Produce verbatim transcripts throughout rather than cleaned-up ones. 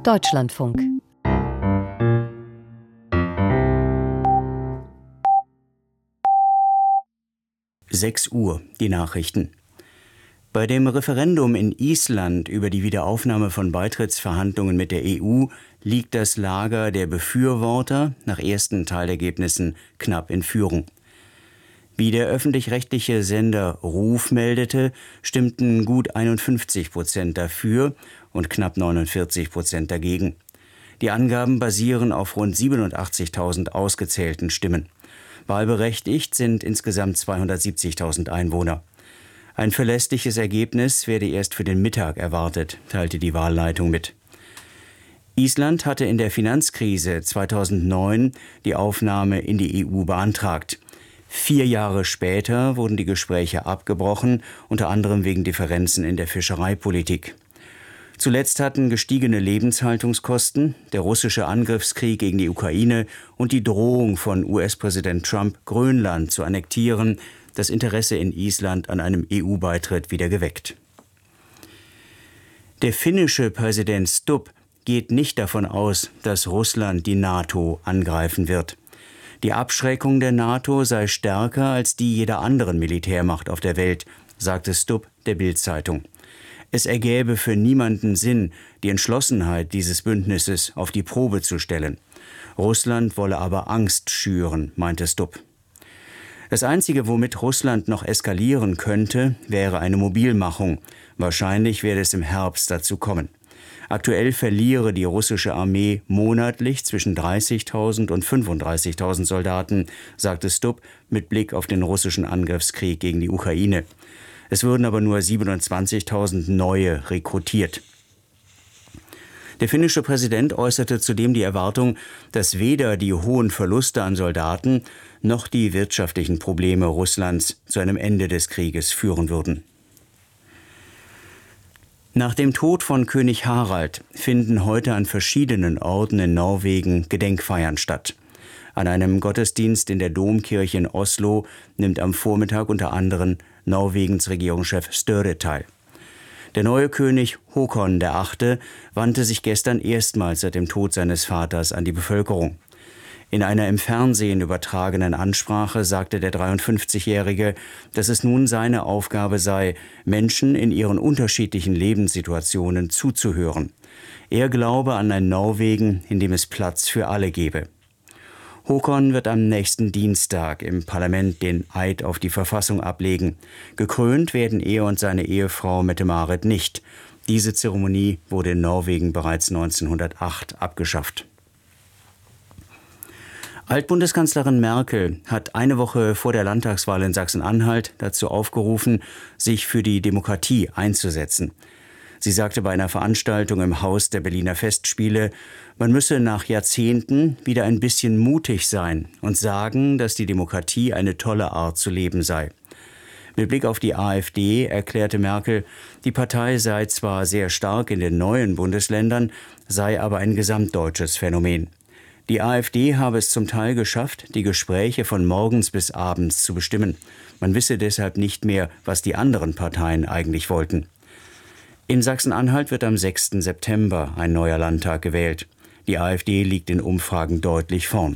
Deutschlandfunk. sechs Uhr, die Nachrichten. Bei dem Referendum in Island über die Wiederaufnahme von Beitrittsverhandlungen mit der E U liegt das Lager der Befürworter nach ersten Teilergebnissen knapp in Führung. Wie der öffentlich-rechtliche Sender Ruf meldete, stimmten gut einundfünfzig Prozent dafür und knapp neunundvierzig Prozent dagegen. Die Angaben basieren auf rund siebenundachtzigtausend ausgezählten Stimmen. Wahlberechtigt sind insgesamt zweihundertsiebzigtausend Einwohner. Ein verlässliches Ergebnis werde erst für den Mittag erwartet, teilte die Wahlleitung mit. Island hatte in der Finanzkrise zweitausendneun die Aufnahme in die E U beantragt. Vier Jahre später wurden die Gespräche abgebrochen, unter anderem wegen Differenzen in der Fischereipolitik. Zuletzt hatten gestiegene Lebenshaltungskosten, der russische Angriffskrieg gegen die Ukraine und die Drohung von U S-Präsident Trump, Grönland zu annektieren, das Interesse in Island an einem E U-Beitritt wieder geweckt. Der finnische Präsident Stubb geht nicht davon aus, dass Russland die NATO angreifen wird. Die Abschreckung der NATO sei stärker als die jeder anderen Militärmacht auf der Welt, sagte Stubb der Bild-Zeitung. Es ergäbe für niemanden Sinn, die Entschlossenheit dieses Bündnisses auf die Probe zu stellen. Russland wolle aber Angst schüren, meinte Stubb. Das Einzige, womit Russland noch eskalieren könnte, wäre eine Mobilmachung. Wahrscheinlich werde es im Herbst dazu kommen. Aktuell verliere die russische Armee monatlich zwischen dreißigtausend und fünfunddreißigtausend Soldaten, sagte Stubb mit Blick auf den russischen Angriffskrieg gegen die Ukraine. Es würden aber nur siebenundzwanzigtausend neue rekrutiert. Der finnische Präsident äußerte zudem die Erwartung, dass weder die hohen Verluste an Soldaten noch die wirtschaftlichen Probleme Russlands zu einem Ende des Krieges führen würden. Nach dem Tod von König Harald finden heute an verschiedenen Orten in Norwegen Gedenkfeiern statt. An einem Gottesdienst in der Domkirche in Oslo nimmt am Vormittag unter anderem Norwegens Regierungschef Støre teil. Der neue König Håkon der Achte wandte sich gestern erstmals seit dem Tod seines Vaters an die Bevölkerung. In einer im Fernsehen übertragenen Ansprache sagte der dreiundfünfzigjährige, dass es nun seine Aufgabe sei, Menschen in ihren unterschiedlichen Lebenssituationen zuzuhören. Er glaube an ein Norwegen, in dem es Platz für alle gebe. Håkon wird am nächsten Dienstag im Parlament den Eid auf die Verfassung ablegen. Gekrönt werden er und seine Ehefrau Mette-Marit nicht. Diese Zeremonie wurde in Norwegen bereits neunzehnhundertacht abgeschafft. Altbundeskanzlerin Merkel hat eine Woche vor der Landtagswahl in Sachsen-Anhalt dazu aufgerufen, sich für die Demokratie einzusetzen. Sie sagte bei einer Veranstaltung im Haus der Berliner Festspiele, man müsse nach Jahrzehnten wieder ein bisschen mutig sein und sagen, dass die Demokratie eine tolle Art zu leben sei. Mit Blick auf die AfD erklärte Merkel, die Partei sei zwar sehr stark in den neuen Bundesländern, sei aber ein gesamtdeutsches Phänomen. Die AfD habe es zum Teil geschafft, die Gespräche von morgens bis abends zu bestimmen. Man wisse deshalb nicht mehr, was die anderen Parteien eigentlich wollten. In Sachsen-Anhalt wird am sechsten September ein neuer Landtag gewählt. Die AfD liegt in Umfragen deutlich vorn.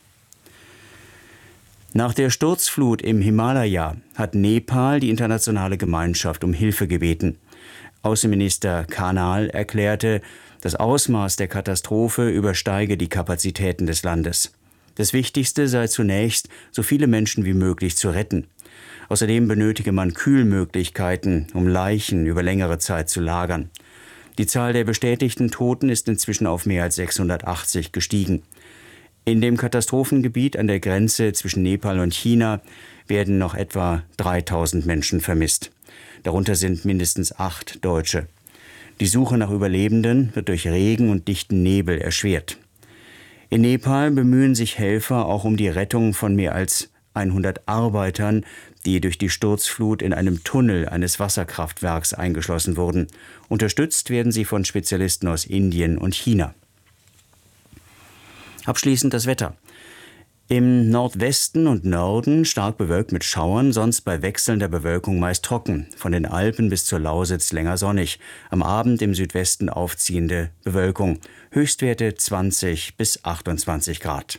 Nach der Sturzflut im Himalaya hat Nepal die internationale Gemeinschaft um Hilfe gebeten. Außenminister Kanal erklärte, das Ausmaß der Katastrophe übersteige die Kapazitäten des Landes. Das Wichtigste sei zunächst, so viele Menschen wie möglich zu retten. Außerdem benötige man Kühlmöglichkeiten, um Leichen über längere Zeit zu lagern. Die Zahl der bestätigten Toten ist inzwischen auf mehr als sechshundertachtzig gestiegen. In dem Katastrophengebiet an der Grenze zwischen Nepal und China werden noch etwa dreitausend Menschen vermisst. Darunter sind mindestens acht Deutsche. Die Suche nach Überlebenden wird durch Regen und dichten Nebel erschwert. In Nepal bemühen sich Helfer auch um die Rettung von mehr als hundert Arbeitern, die durch die Sturzflut in einem Tunnel eines Wasserkraftwerks eingeschlossen wurden. Unterstützt werden sie von Spezialisten aus Indien und China. Abschließend das Wetter. Im Nordwesten und Norden stark bewölkt mit Schauern, sonst bei wechselnder Bewölkung meist trocken. Von den Alpen bis zur Lausitz länger sonnig. Am Abend im Südwesten aufziehende Bewölkung. Höchstwerte zwanzig bis achtundzwanzig Grad.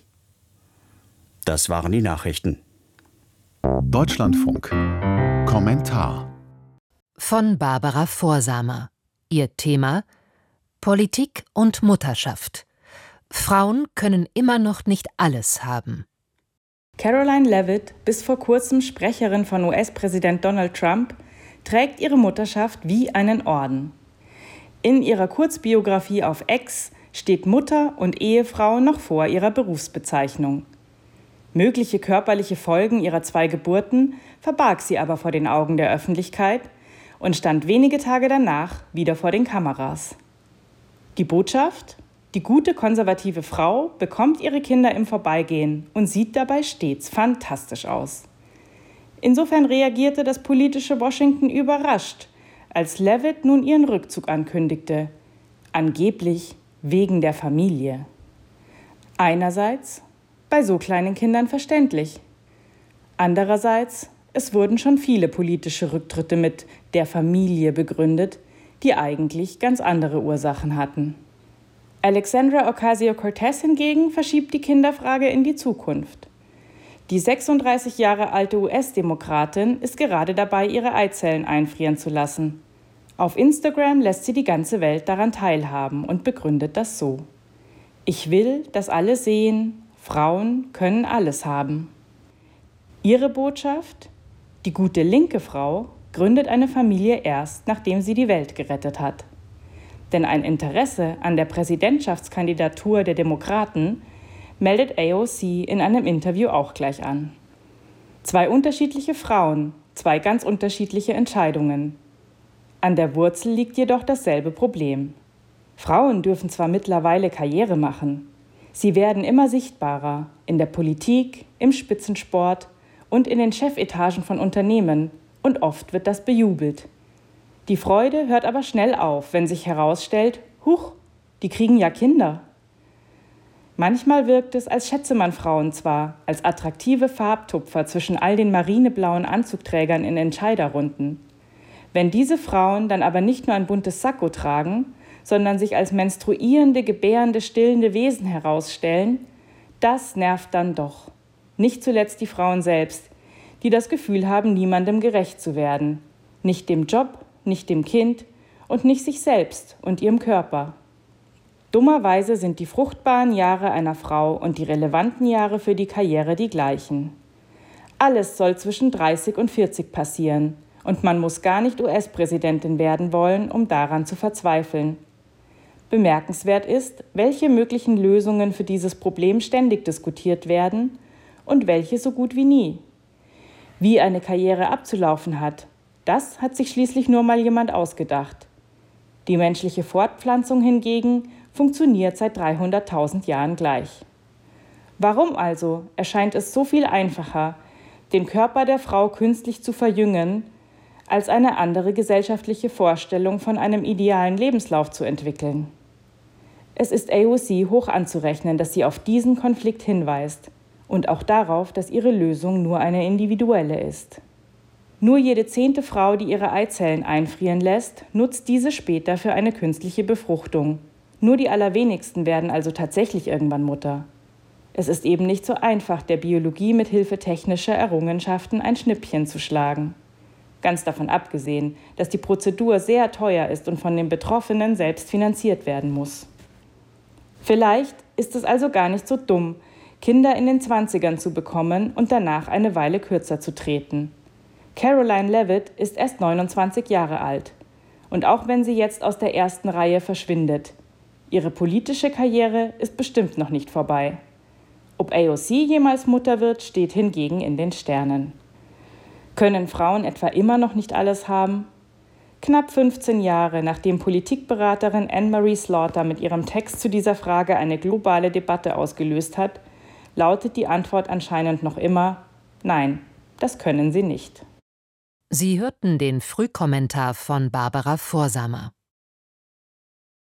Das waren die Nachrichten. Deutschlandfunk. Kommentar von Barbara Vorsamer. Ihr Thema: Politik und Mutterschaft. Frauen können immer noch nicht alles haben. Caroline Leavitt, bis vor kurzem Sprecherin von U S-Präsident Donald Trump, trägt ihre Mutterschaft wie einen Orden. In ihrer Kurzbiografie auf X steht Mutter und Ehefrau noch vor ihrer Berufsbezeichnung. Mögliche körperliche Folgen ihrer zwei Geburten verbarg sie aber vor den Augen der Öffentlichkeit und stand wenige Tage danach wieder vor den Kameras. Die Botschaft? Die gute konservative Frau bekommt ihre Kinder im Vorbeigehen und sieht dabei stets fantastisch aus. Insofern reagierte das politische Washington überrascht, als Leavitt nun ihren Rückzug ankündigte, angeblich wegen der Familie. Einerseits bei so kleinen Kindern verständlich. Andererseits, es wurden schon viele politische Rücktritte mit der Familie begründet, die eigentlich ganz andere Ursachen hatten. Alexandra Ocasio-Cortez hingegen verschiebt die Kinderfrage in die Zukunft. Die sechsunddreißig Jahre alte U S-Demokratin ist gerade dabei, ihre Eizellen einfrieren zu lassen. Auf Instagram lässt sie die ganze Welt daran teilhaben und begründet das so: Ich will, dass alle sehen, Frauen können alles haben. Ihre Botschaft? Die gute linke Frau gründet eine Familie erst, nachdem sie die Welt gerettet hat. Denn ein Interesse an der Präsidentschaftskandidatur der Demokraten meldet A O C in einem Interview auch gleich an. Zwei unterschiedliche Frauen, zwei ganz unterschiedliche Entscheidungen. An der Wurzel liegt jedoch dasselbe Problem. Frauen dürfen zwar mittlerweile Karriere machen, sie werden immer sichtbarer in der Politik, im Spitzensport und in den Chefetagen von Unternehmen, und oft wird das bejubelt. Die Freude hört aber schnell auf, wenn sich herausstellt, huch, die kriegen ja Kinder. Manchmal wirkt es, als schätze man Frauen zwar als attraktive Farbtupfer zwischen all den marineblauen Anzugträgern in Entscheiderrunden. Wenn diese Frauen dann aber nicht nur ein buntes Sakko tragen, sondern sich als menstruierende, gebärende, stillende Wesen herausstellen, das nervt dann doch. Nicht zuletzt die Frauen selbst, die das Gefühl haben, niemandem gerecht zu werden. Nicht dem Job, nicht dem Kind und nicht sich selbst und ihrem Körper. Dummerweise sind die fruchtbaren Jahre einer Frau und die relevanten Jahre für die Karriere die gleichen. Alles soll zwischen dreißig und vierzig passieren und man muss gar nicht U S-Präsidentin werden wollen, um daran zu verzweifeln. Bemerkenswert ist, welche möglichen Lösungen für dieses Problem ständig diskutiert werden und welche so gut wie nie. Wie eine Karriere abzulaufen hat, das hat sich schließlich nur mal jemand ausgedacht. Die menschliche Fortpflanzung hingegen funktioniert seit dreihunderttausend Jahren gleich. Warum also erscheint es so viel einfacher, den Körper der Frau künstlich zu verjüngen, als eine andere gesellschaftliche Vorstellung von einem idealen Lebenslauf zu entwickeln? Es ist A O C hoch anzurechnen, dass sie auf diesen Konflikt hinweist und auch darauf, dass ihre Lösung nur eine individuelle ist. Nur jede zehnte Frau, die ihre Eizellen einfrieren lässt, nutzt diese später für eine künstliche Befruchtung. Nur die allerwenigsten werden also tatsächlich irgendwann Mutter. Es ist eben nicht so einfach, der Biologie mit Hilfe technischer Errungenschaften ein Schnippchen zu schlagen. Ganz davon abgesehen, dass die Prozedur sehr teuer ist und von den Betroffenen selbst finanziert werden muss. Vielleicht ist es also gar nicht so dumm, Kinder in den Zwanzigern zu bekommen und danach eine Weile kürzer zu treten. Caroline Leavitt ist erst neunundzwanzig Jahre alt. Und auch wenn sie jetzt aus der ersten Reihe verschwindet, ihre politische Karriere ist bestimmt noch nicht vorbei. Ob A O C jemals Mutter wird, steht hingegen in den Sternen. Können Frauen etwa immer noch nicht alles haben? Knapp fünfzehn Jahre nachdem Politikberaterin Anne-Marie Slaughter mit ihrem Text zu dieser Frage eine globale Debatte ausgelöst hat, lautet die Antwort anscheinend noch immer: Nein, das können sie nicht. Sie hörten den Frühkommentar von Barbara Vorsamer.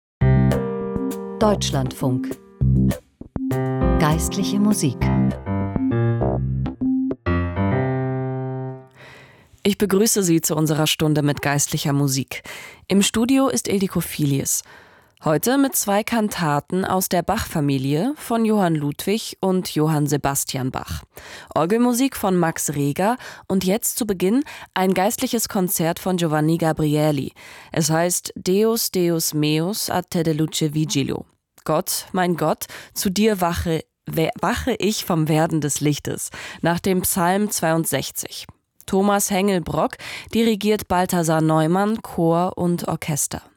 Deutschlandfunk. Geistliche Musik. Ich begrüße Sie zu unserer Stunde mit geistlicher Musik. Im Studio ist Ildiko Filius. Heute mit zwei Kantaten aus der Bach-Familie von Johann Ludwig und Johann Sebastian Bach. Orgelmusik von Max Reger und jetzt zu Beginn ein geistliches Konzert von Giovanni Gabrieli. Es heißt Deus, Deus meus, a te de luce vigilo. Gott, mein Gott, zu dir wache, wache ich vom Werden des Lichtes, nach dem Psalm zweiundsechzig. Thomas Hengelbrock dirigiert Balthasar Neumann, Chor und Orchester.